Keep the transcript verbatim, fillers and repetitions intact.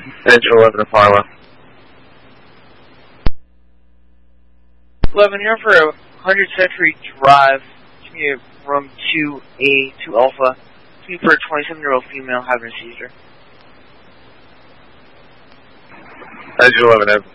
Engine eleven to Apollo. eleven, here for a one hundred Century Drive. Give me room two A, two Alpha. Give me for a twenty-seven-year-old female having a seizure. Engine eleven,